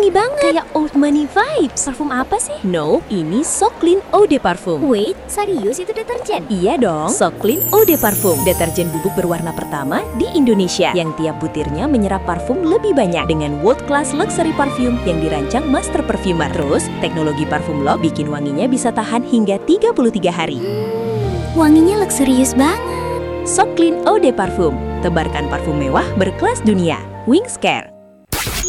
wangi banget. Kayak old money vibes. Parfum apa sih? No, ini So Clean Eau de Parfum. Wait, serius itu deterjen? Iya dong, So Clean Eau de Parfum, deterjen bubuk berwarna pertama di Indonesia yang tiap butirnya menyerap parfum lebih banyak dengan world class luxury parfum yang dirancang master perfumer. Terus, teknologi parfum lock bikin wanginya bisa tahan hingga 33 hari. Wanginya luxurious banget. So Clean Eau de Parfum, tebarkan parfum mewah berkelas dunia. Wings Care.